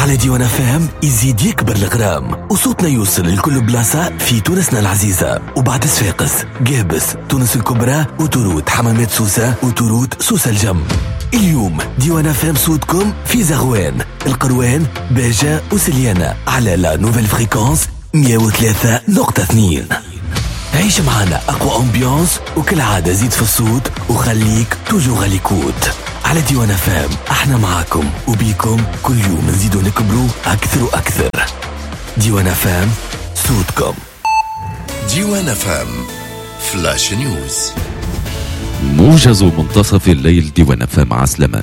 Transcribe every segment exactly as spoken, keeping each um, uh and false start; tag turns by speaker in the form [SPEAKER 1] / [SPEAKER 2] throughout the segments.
[SPEAKER 1] على ديوان اف ام يزيد يكبر الغرام وصوتنا يوصل لكل بلاصة في تونسنا العزيزة. وبعد صفاقس، قابس، تونس الكبرى وتروت حمامات سوسة وتروت سوسة الجم. اليوم ديوان اف ام صوتكم في زغوان، القروان، باجة وسليانة على لا نوفيل فريكونس مية وثلاثة نقطة اثنين. عيش معنا أقوى أمبيانس وكل عادة زيد في الصوت وخليك توجو غاليكوت. على ديوان اف ام احنا معاكم وبيكم كل يوم نزيدو نكبروا أكثر وأكثر. ديوان اف ام صوتكم.
[SPEAKER 2] ديوان اف ام فلاش نيوز.
[SPEAKER 3] موجز منتصف الليل. ديوان اف ام عسلمة.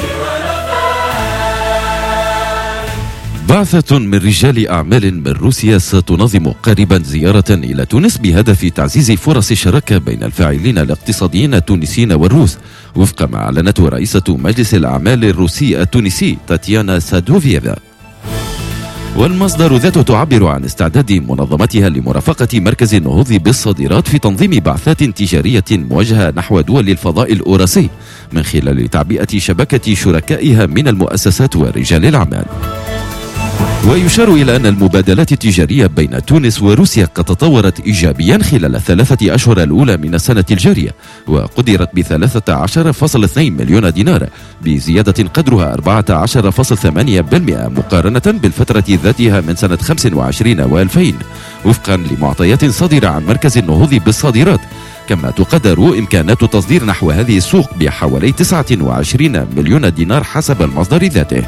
[SPEAKER 3] بعثة من رجال أعمال من روسيا ستنظم قريبا زيارة إلى تونس بهدف تعزيز فرص الشراكة بين الفاعلين الاقتصاديين التونسيين والروس، وفق ما أعلنته رئيسة مجلس الأعمال الروسي التونسي تاتيانا سادوفييفا. والمصدر ذاته تعبر عن استعداد منظمتها لمرافقة مركز النهوض بالصادرات في تنظيم بعثات تجارية موجهة نحو دول الفضاء الأوراسي من خلال تعبئة شبكة شركائها من المؤسسات ورجال الأعمال. ويشار إلى أن المبادلات التجارية بين تونس وروسيا قد تطورت إيجابيا خلال الثلاثة أشهر الأولى من السنة الجارية، وقدرت بثلاثة عشر فاصلة اثنين مليون دينار بزيادة قدرها أربعة عشر فاصلة ثمانية بالمئة مقارنة بالفترة ذاتها من سنة خمسة وعشرين وألفين، وفقا لمعطيات صادرة عن مركز النهوض بالصادرات. كما تقدر إمكانات تصدير نحو هذه السوق بحوالي تسعة وعشرين مليون دينار حسب المصدر ذاته.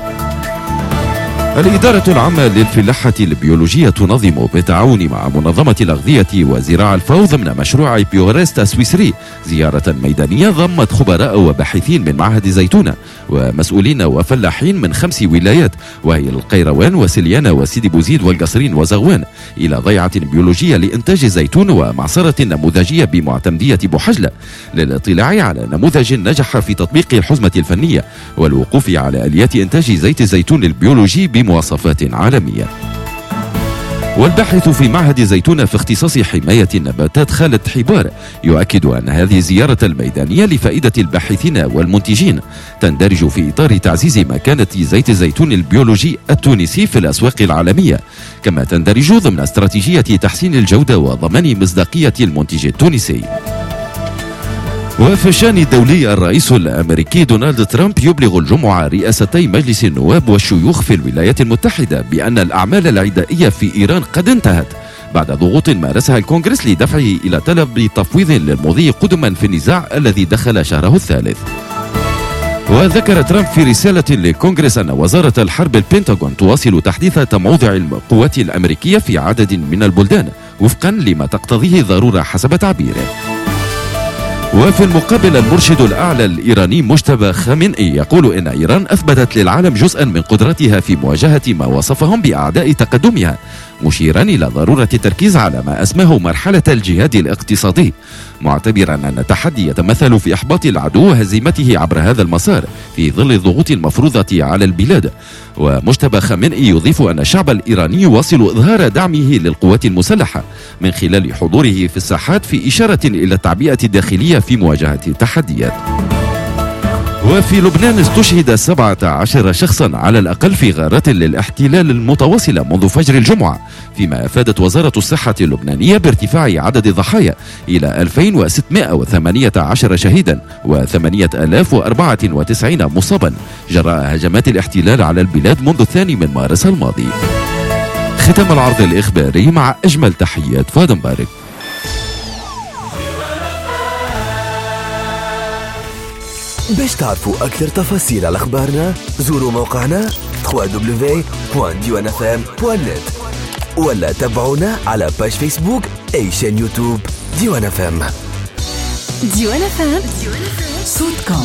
[SPEAKER 3] الإدارة العامة للفلاحة البيولوجية تنظم بالتعاون مع منظمة الأغذية وزراعة الفاو ضمن مشروع بيوريست السويسري زيارة ميدانية ضمت خبراء وباحثين من معهد زيتونة ومسؤولين وفلاحين من خمس ولايات، وهي القيروان وسليانة وسيدي بوزيد والقصرين وزغوان، إلى ضيعة بيولوجية لإنتاج الزيتون ومعصرة نموذجية بمعتمدية بوحجلة للاطلاع على نموذج نجح في تطبيق الحزمة الفنية والوقوف على آليات إنتاج زيت الزيتون البيولوجي بمواصفات عالمية. والباحث في معهد زيتونة في اختصاص حماية النباتات خالد حبار يؤكد أن هذه الزيارة الميدانية لفائدة الباحثين والمنتجين تندرج في إطار تعزيز مكانة زيت الزيتون البيولوجي التونسي في الأسواق العالمية، كما تندرج ضمن استراتيجية تحسين الجودة وضمان مصداقية المنتج التونسي. وفي الشأن الدولي، الرئيس الأمريكي دونالد ترامب يبلغ الجمعة رئاستي مجلس النواب والشيوخ في الولايات المتحدة بأن الأعمال العدائية في إيران قد انتهت بعد ضغوط مارسها الكونغرس لدفعه إلى طلب تفويض للمضي قدما في النزاع الذي دخل شهره الثالث. وذكر ترامب في رسالة للكونغرس أن وزارة الحرب البنتاغون تواصل تحديث تموضع القوات الأمريكية في عدد من البلدان وفقا لما تقتضيه الضرورة حسب تعبيره. وفي المقابل، المرشد الأعلى الإيراني مجتبى خامنئي يقول إن إيران أثبتت للعالم جزءا من قدرتها في مواجهة ما وصفهم بأعداء تقدمها، مشيرا إلى ضرورة التركيز على ما أسماه مرحلة الجهاد الاقتصادي، معتبرا أن التحدي يتمثل في إحباط العدو وهزيمته عبر هذا المسار في ظل الضغوط المفروضة على البلاد. ومجتبى خامنئي يضيف أن الشعب الإيراني يواصل إظهار دعمه للقوات المسلحة من خلال حضوره في الساحات، في إشارة إلى التعبئة الداخلية في مواجهة التحديات. وفي لبنان استشهد سبعة عشر شخصا على الأقل في غارات للاحتلال المتواصلة منذ فجر الجمعة، فيما أفادت وزارة الصحة اللبنانية بارتفاع عدد الضحايا إلى ألفين وستمائة وثمانية عشر شهيدا وثمانية آلاف وأربعة وتسعين مصابا جراء هجمات الاحتلال على البلاد منذ الثاني من مارس الماضي. ختم العرض الإخباري مع أجمل تحيات فؤاد مبارك.
[SPEAKER 1] باش تعرفوا أكثر تفاصيل على أخبارنا زوروا موقعنا دبليو دبليو دبليو دوت ديوان اف ام دوت نت ولا تابعونا على باج فيسبوك أي شان يوتيوب ديوان اف ام.
[SPEAKER 4] ديوان اف ام صوتكم.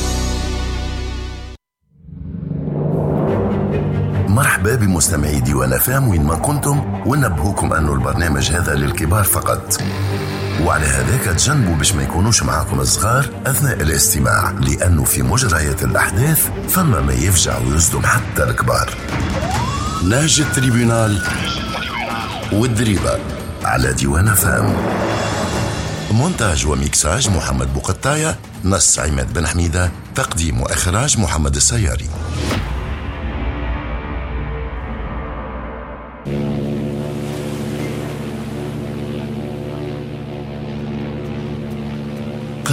[SPEAKER 2] مرحبا بمستمعي ديوان اف ام وين ما كنتم، ونبهوكم أنه البرنامج هذا للكبار فقط، وعلى هذاك تجنبوا باش ما يكونوش معاكم الصغار أثناء الاستماع، لأنه في مجريات الأحداث فما ما يفجع ويصدم حتى الكبار. ناجي التريبيونال والدريبة على ديوان اف ام. مونتاج وميكساج محمد بوقطاية، نص عماد بن حميدة، تقديم وإخراج محمد السياري.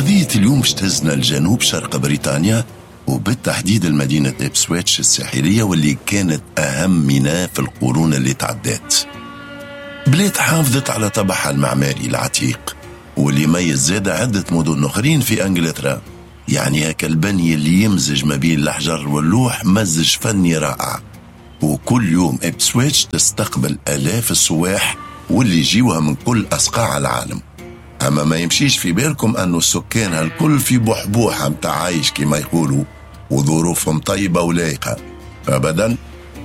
[SPEAKER 2] قضية اليوم باش تهزنا الجنوب شرق بريطانيا، وبالتحديد المدينة إبسويتش الساحلية واللي كانت أهم ميناء في القرون اللي تعدات. بلاد حافظت على طابعها المعماري العتيق، واللي ميز زادة عدة مدن أخرين في أنجلترا. يعني هكا البني اللي يمزج ما بين الحجر واللوح مزج فني رائع. وكل يوم إبسويتش تستقبل آلاف السواح واللي يجيوها من كل أصقاع العالم. أما ما يمشيش في بالكم أنه السكان هالكل في بحبوحة متاع عايش كما يقولوا، وظروفهم طيبة ولايقة أبدا.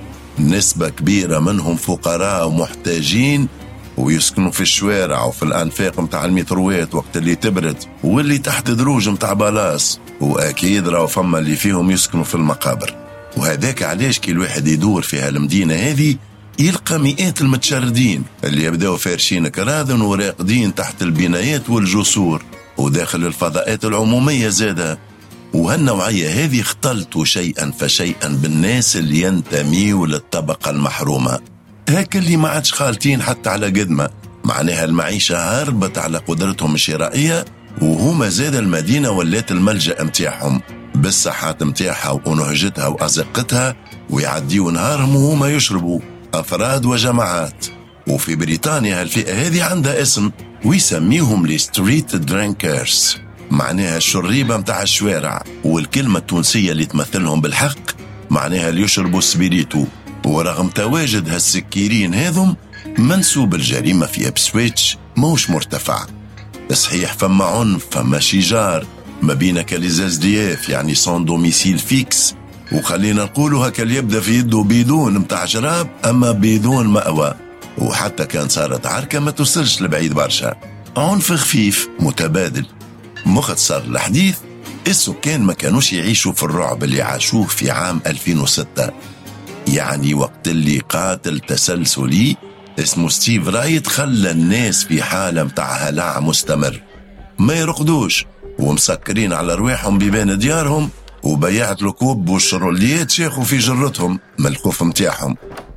[SPEAKER 2] نسبة كبيرة منهم فقراء ومحتاجين، ويسكنوا في الشوارع وفي الأنفاق متاع المتروات وقت اللي تبرد، واللي تحت دروج متاع بالاس، وأكيد راو فما اللي فيهم يسكنوا في المقابر. وهذاك علاش كي الواحد يدور في هالمدينة هذه يلقى مئات المتشردين اللي يبداو فارشين كراذن وراقدين تحت البنايات والجسور وداخل الفضاءات العمومية زادة. وهالنوعية هذه اختلطوا شيئا فشيئا بالناس اللي ينتميوا للطبقة المحرومة، هكا اللي ما عادش خالتين حتى على قدمة. معناها المعيشة هربت على قدرتهم الشرائية، وهما زاد المدينة ولات الملجأ متاعهم بالصحات متاعها ونهجتها وأزقتها، ويعديوا نهارهم وهما يشربوا أفراد وجماعات. وفي بريطانيا هالفئة هذه عندها اسم ويسميهم لي ستريت درينكرز، معناها الشريبة متاع الشوارع، والكلمة التونسية اللي تمثلهم بالحق معناها اللي يشربوا السبيريتو. ورغم تواجد هالسكيرين هذم، منسوب الجريمة في إبسويتش موش مرتفع. صحيح فما عنف، فما شجار ما بين كاليزاز دياف يعني صون دوميسيل فيكس، وخلينا نقولوا هكا اللي يبدا في يده بيدون متاع شراب أما بيدون مأوى. وحتى كان صارت عركة ما توصلش لبعيد برشا، عنف خفيف متبادل. مختصر الحديث، السكان ما كانوش يعيشوا في الرعب اللي عاشوه في عام ألفين وستة، يعني وقت اللي قاتل تسلسلي اسمه ستيف رايت خلى الناس في حالة متاع هلع مستمر، ما يرقدوش ومسكرين على رواحهم ببان ديارهم، وبيعت الكوب والشروليات شاخوا في جرتهم من الخوف متاعهم.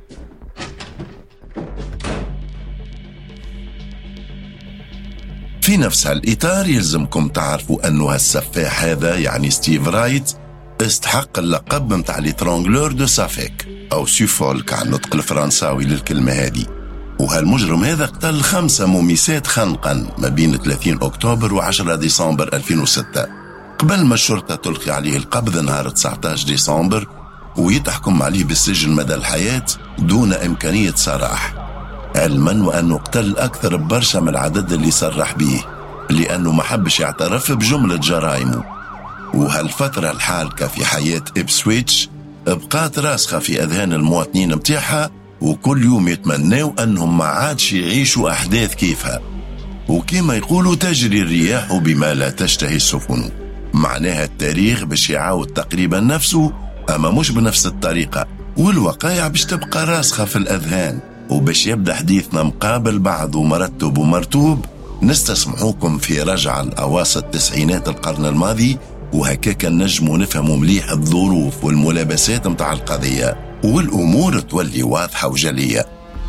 [SPEAKER 2] في نفس هالإطار يلزمكم تعرفوا أنه هالسفاح هذا يعني ستيف رايت استحق اللقب متاع لترونغلور دو سافيك أو سيفولك على النطق الفرنساوي للكلمة هذه. وهالمجرم هذا قتل خمسة مميسات خنقا ما بين ثلاثين أكتوبر وعشرة ديسمبر ألفين وستة، قبل ما الشرطة تلقي عليه القبض نهار تسعة عشر ديسمبر ويتحكم عليه بالسجن مدى الحياة دون إمكانية سراح، علما وأنه قتل أكثر برشا من العدد اللي صرح به، لأنه ما حبش يعترف بجملة جرائمه. وهالفترة الحالكة في حياة إبسويتش بقات راسخة في أذهان المواطنين متاعها، وكل يوم يتمنوا أنهم ما عادش يعيشوا أحداث كيفها. وكما يقولوا تجري الرياح بما لا تشتهي السفن، معناها التاريخ باش يعاود تقريبا نفسه أما مش بنفس الطريقة، والوقائع باش تبقى راسخة في الأذهان. وباش يبدأ حديثنا مقابل بعض ومرتب ومرتوب، نستسمحوكم في رجعة الأواسط تسعينات القرن الماضي، وهكاك نجم ونفهم مليح الظروف والملابسات متاع القضية، والأمور تولي واضحة وجلية.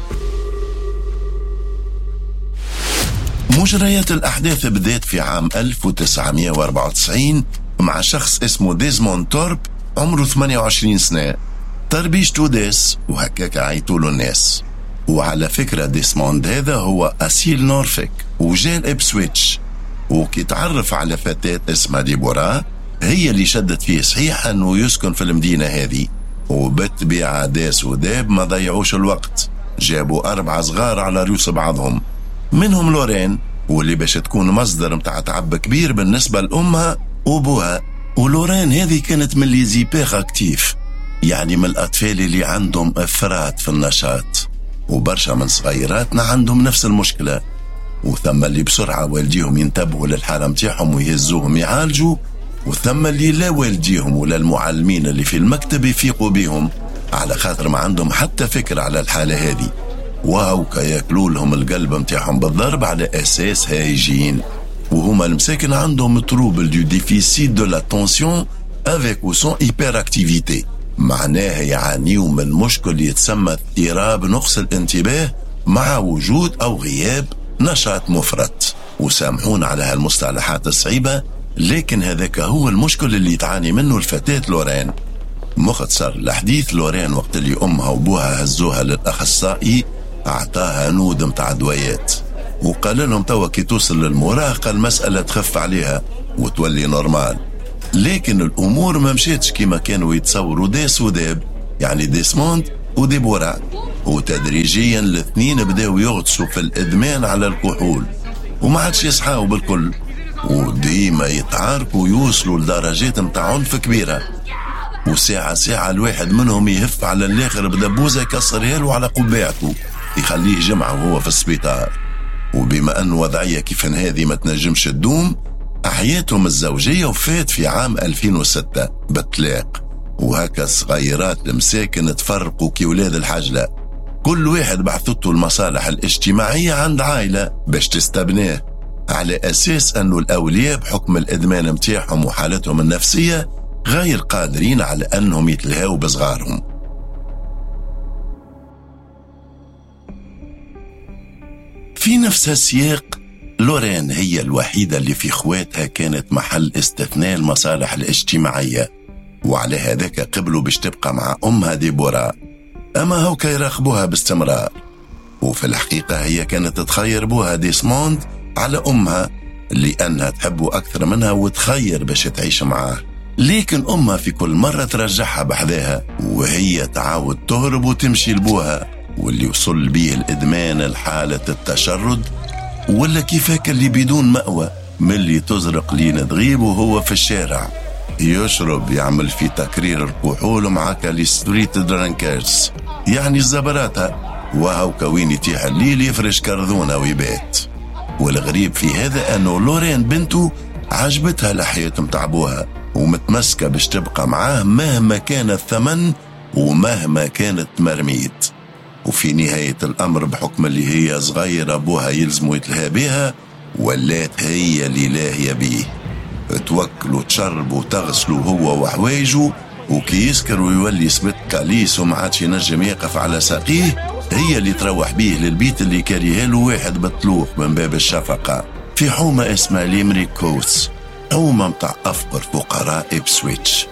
[SPEAKER 2] مجريات الأحداث بدأت في عام ألف وتسعمائة وأربعة وتسعين مع شخص اسمه ديزموند تورب عمره ثمانية وعشرين سنة، تربيشته ديس وهكاك عيطوله الناس. وعلى فكرة ديسموند هذا هو أسيل نورفيك وجال إبسويتش، وكي تعرف على فتاة اسمها ديبورا هي اللي شدت فيه صحيح أنه يسكن في المدينة هذه. وبالطبيعة داس وداب ما ضيعوش الوقت، جابوا أربعة صغار على رؤوس بعضهم، منهم لورين واللي باش تكون مصدر متاع تعب كبير بالنسبة لأمها وأبوها. ولورين هذه كانت من لي زيبيغ أكتيف، يعني من الأطفال اللي عندهم إفراط في النشاط، وبرشا من صغيراتنا عندهم نفس المشكلة. وثم اللي بسرعة والديهم ينتبهوا للحالة متاعهم ويهزوهم يعالجوا، وثم اللي لا والديهم ولا المعلمين اللي في المكتب يفيقوا بهم على خاطر ما عندهم حتى فكرة على الحالة هذه، وهوكا ياكلوا لهم القلب متاعهم بالضرب على أساس هايجين. وهما المساكن عندهم تروبل دو ديفيسيت دو لاتونسيون افيك او سون هيبر اكتيفيتي، معناها يعانيوا من مشكل يتسمى اضطراب نقص الانتباه مع وجود أو غياب نشاط مفرط. وسامحون على هالمصطلحات الصعيبة، لكن هذاك هو المشكل اللي تعاني منه الفتاة لورين. مختصر الحديث، لورين وقت اللي أمها وأبوها هزوها للأخصائي أعطاها نود متاع دوايات وقال لهم توا كي توصل للمراهقة المسألة تخف عليها وتولي نورمال. لكن الأمور ما مشيتش كما كانوا يتصوروا ديس وداب، يعني ديسموند وديبورا، وتدريجيا الاثنين بداوا يغطسوا في الإدمان على الكحول وما عادش يصحاوا بالكل، وديما يتعاركوا ويوصلوا لدرجات متاع عنف كبيرة، وساعة ساعة الواحد منهم يهف على الآخر بدبوزة يكسرها له على قبعته يخليه جمعة وهو في السبيطار. وبما أن وضعية كيف هذه ما تنجمش تدوم، أحياتهم الزوجية وفات في عام ألفين وستة بالطلاق. وهكا صغيرات المساكن تفرقوا كولاد الحجلة، كل واحد بعثته المصالح الاجتماعية عند عائلة باش تستبناه، على أساس أنه الأولياء بحكم الإدمان متاعهم وحالتهم النفسية غير قادرين على أنهم يتلهاوا بصغارهم. في نفس السياق، لورين هي الوحيدة اللي في خواتها كانت محل استثناء المصالح الاجتماعية، وعلى هذاك قبلوا باش تبقى مع أمها ديبورا، أما هو كيراقبوها باستمرار. وفي الحقيقة هي كانت تخير بوها ديسموند على أمها لأنها تحبه أكثر منها وتخير باش تعيش معاه، لكن أمها في كل مرة ترجعها بحذاها وهي تعاود تهرب وتمشي لبوها، واللي وصل بيه الإدمان الحالة التشرد، ولا كيفاك اللي بدون مأوى ملي تزرق لين تغيب وهو في الشارع يشرب، يعمل في تكرير الكحول مع كالي ستريت درانكرز، يعني الزبراتة، وهو كوين يتيح الليل يفرش كرذونة ويبات. والغريب في هذا أنه لورين بنته عجبتها الحياة متعبوها ومتمسكة باش تبقى معاه مهما كان الثمن ومهما كانت مرميت. وفي نهاية الأمر بحكم اللي هي صغيرة أبوها يلزموا يتلهى بها، ولات هي اللي لاهية بيه، توكلوا تشربوا تغسلوا هو وحوايجه، وكي يسكر ويولي سبت كاليس وما عادش ينجم يقف على ساقيه، هي اللي تروح بيه للبيت اللي كاريها له واحد بطلوق من باب الشفقة في حومة اسمها ليمريك كوتس، حومة متاع أفقر فقراء إبسويتش.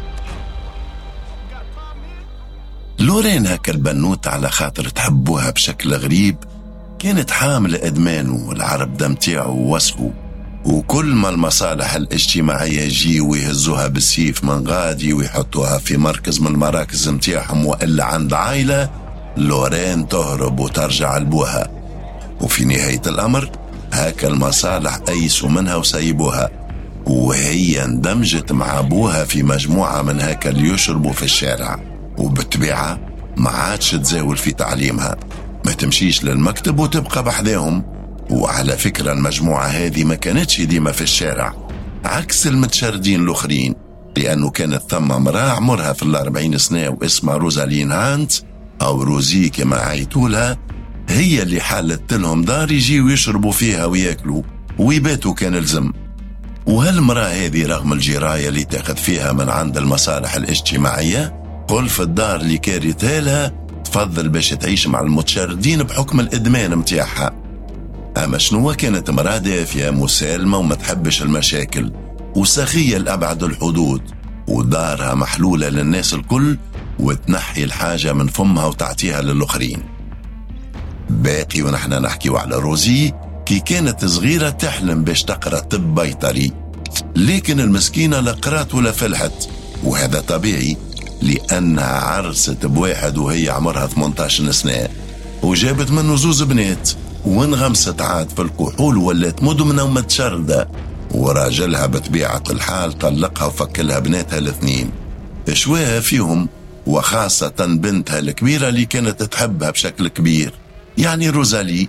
[SPEAKER 2] لورين هكا البنوت على خاطر تحبوها بشكل غريب كانت حاملة إدمان، والعرب دم تاعه ووسخه، وكل ما المصالح الاجتماعية يجي ويهزوها بالسيف من غادي ويحطوها في مركز من المراكز متاعهم وإلا عند عائلة، لورين تهرب وترجع لبوها. وفي نهاية الأمر هكا المصالح أيسوا منها وسيبوها، وهي اندمجت مع أبوها في مجموعة من هكا اللي يشربوا في الشارع، وبالطبيعة ما عادش تزاول في تعليمها، ما تمشيش للمكتب وتبقى بحذاهم. وعلى فكرة المجموعة هذه ما كانتش ديما في الشارع عكس المتشردين الأخرين، لأنه كانت ثم امرأة عمرها في الأربعين سنة واسمها روزالين هانت أو روزي كما عيتولها، هي اللي حالت لهم دار يجي ويشربوا فيها ويأكلوا ويباتوا كان لزم. وهالمرأة هذه رغم الجراية اللي تاخذ فيها من عند المصالح الاجتماعية، قل في الدار اللي كارثها لها تفضل باش تعيش مع المتشردين بحكم الإدمان متاعها. أما شنو كانت مرأة دافية مسالمة وما تحبش المشاكل وسخية لأبعد الحدود، ودارها محلولة للناس الكل وتنحي الحاجة من فمها وتعطيها للآخرين. باقي ونحن نحكيو على روزي كي كانت صغيرة تحلم باش تقرأ طب بيطري، لكن المسكينة لا قرات ولا فلحت، وهذا طبيعي لأنها عرست بواحد وهي عمرها ثمانية عشر سنة وجابت منه زوز بنات، وانغمست عاد في الكحول ولات مدمنة ومتشردة، وراجلها بطبيعة الحال طلقها وفكلها بناتها الاثنين، شواها فيهم وخاصة بنتها الكبيرة اللي كانت تحبها بشكل كبير، يعني روزالي.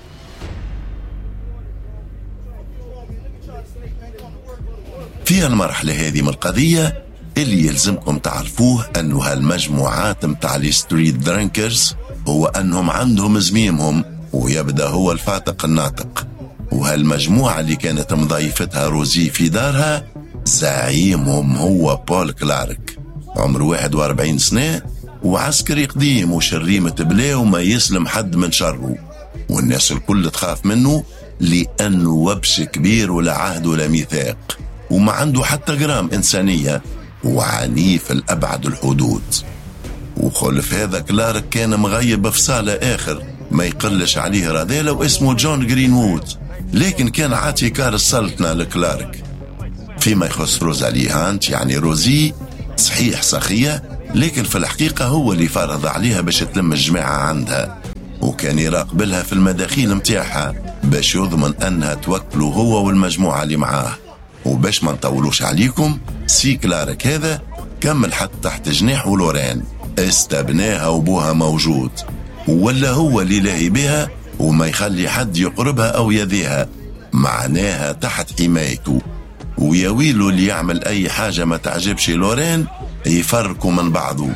[SPEAKER 2] في المرحلة هذه من القضية اللي يلزمكم تعرفوه أنه هالمجموعات متاع الستريت درانكرز هو أنهم عندهم زميمهم ويبدأ هو الفاتق الناطق، وهالمجموعة اللي كانت مضيفتها روزي في دارها زعيمهم هو بول كلارك، عمره واحد واربعين سنة وعسكري قديم وشريمة بلا وما يسلم حد من شره، والناس الكل تخاف منه لأنه وبش كبير ولا عهد ولا ميثاق، وما عنده حتى جرام إنسانية، وعنيف الأبعد الحدود. وخلف هذا كلارك كان مغيب بفصالة آخر ما يقلش عليه رذيلة واسمه جون جرينوود، لكن كان عاتي كار السلطنة لكلارك. فيما يخص روزالي هانت يعني روزي، صحيح سخية، لكن في الحقيقة هو اللي فرض عليها باش تلم الجماعة عندها، وكان يراقبلها في المداخيل متاعها باش يضمن أنها توكله هو والمجموعة اللي معاه. وباش ما نطولوش عليكم، سي كلارك هذا كمل حتى تحت جناحه لورين، استبناها وبوها موجود، ولا هو اللي لاهي بها وما يخلي حد يقربها أو يذيها، معناها تحت حمايته. ويا ويلو اللي يعمل أي حاجة ما تعجبش لورين يفرقوا من بعضه.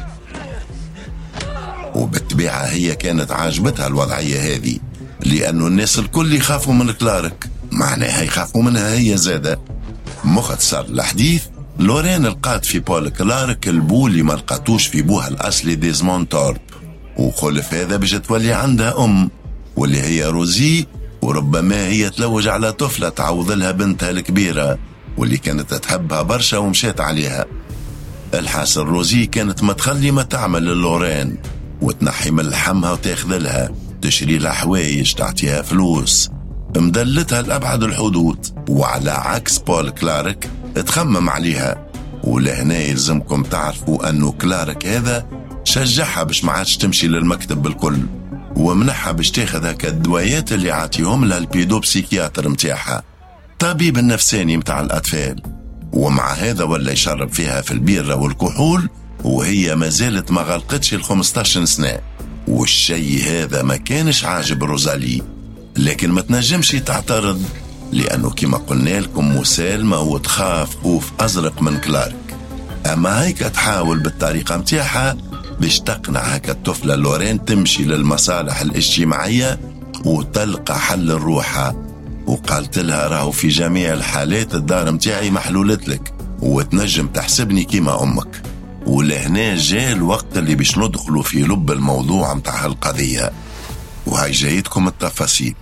[SPEAKER 2] وبالطبيعة هي كانت عاجبتها الوضعية هذه، لأنه الناس الكل يخافوا من كلارك، معناها يخافوا منها هي زادة. مختصر الحديث، لورين لقات في بول كلارك البو اللي ما لقاتوش في بوها الأصلي ديزموند تورب، وخلف هذا باش تولي عندها أم واللي هي روزي، وربما هي تلوج على طفلة تعوض لها بنتها الكبيرة واللي كانت تحبها برشا ومشات عليها. الحاصل روزي كانت متخلي تعمل للورين وتنحي من لحمها وتاخذ لها، تشري لها حوايج، تعطيها فلوس، مدلتها لأبعد الحدود. وعلى عكس بول كلارك تخمم عليها. ولهنا يلزمكم تعرفوا أنه كلارك هذا شجعها باش ما عادش تمشي للمكتب بالكل، ومنحها باش تاخذ هكا الدوايات اللي عاطيهم لها البيدوبسيكياتر متاعها، طبيب النفساني متاع الأطفال. ومع هذا ولا يشرب فيها في البيرة والكحول وهي ما زالت ما غلقتش الخمستاشر سنة. والشي هذا ما كانش عاجب روزالي، لكن ما تنجمش تعترض، لأنه كما قلنا لكم مسالمة وتخاف خوف أزرق من كلارك. أما هيك تحاول بالطريقة متاعها باش تقنع هكا الطفلة لورين تمشي للمصالح الاجتماعية وتلقى حل لروحها. وقالت لها راهو في جميع الحالات الدار متاعي محلولت لك وتنجم تحسبني كيما أمك. ولهنا جاء الوقت اللي باش ندخلوا في لب الموضوع متاع القضية، وهاي جايتكم التفاصيل.